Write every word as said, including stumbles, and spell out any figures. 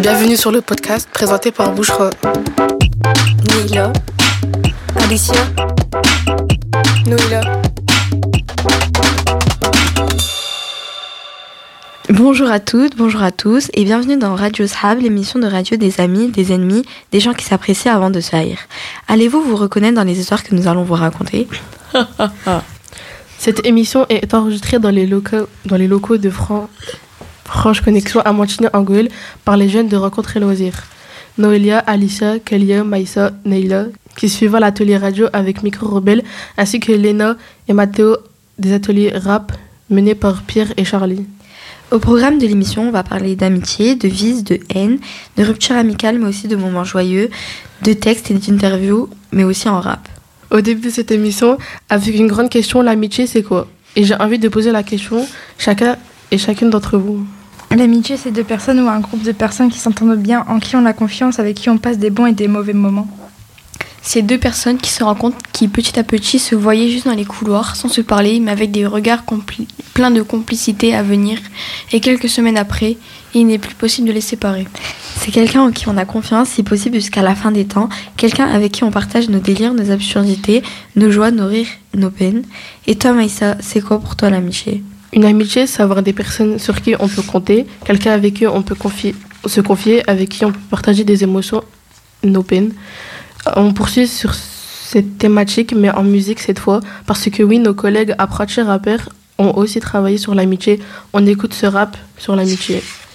Bienvenue sur le podcast présenté par Bouchra. Neila, Alicia, Noïla. Bonjour à toutes, bonjour à tous et bienvenue dans Radio Shab, l'émission de radio des amis, des ennemis, des gens qui s'apprécient avant de se haïr. Allez-vous vous reconnaître dans les histoires que nous allons vous raconter? Cette émission est enregistrée dans les locaux, dans les locaux de Fran- Franche Connexion à Montigny-Angoul par les jeunes de Rencontres et Loisirs. Noélia, Alicia, Kelia, Maïssa, Neila, qui suivent l'atelier radio avec Micro Rebelle, ainsi que Léna et Mathéo des ateliers rap menés par Pierre et Charlie. Au programme de l'émission, on va parler d'amitié, de vices, de haine, de rupture amicale, mais aussi de moments joyeux, de textes et d'interviews, mais aussi en rap. Au début de cette émission, avec une grande question, l'amitié c'est quoi? Et j'ai envie de poser la question, chacun et chacune d'entre vous. L'amitié, c'est deux personnes ou un groupe de personnes qui s'entendent bien, en qui on a confiance, avec qui on passe des bons et des mauvais moments. C'est deux personnes qui se rencontrent, qui petit à petit se voyaient juste dans les couloirs, sans se parler, mais avec des regards compli- pleins de complicité à venir. Et quelques semaines après, il n'est plus possible de les séparer. C'est quelqu'un en qui on a confiance, si possible jusqu'à la fin des temps, quelqu'un avec qui on partage nos délires, nos absurdités, nos joies, nos rires, nos peines. Et toi Maïssa, c'est quoi pour toi l'amitié? Une amitié, c'est avoir des personnes sur qui on peut compter, quelqu'un avec qui on peut confier, se confier, avec qui on peut partager des émotions, nos peines. On poursuit sur cette thématique, mais en musique cette fois, parce que oui, nos collègues Approach et Rappeurs ont aussi travaillé sur l'amitié. On écoute ce rap sur l'amitié.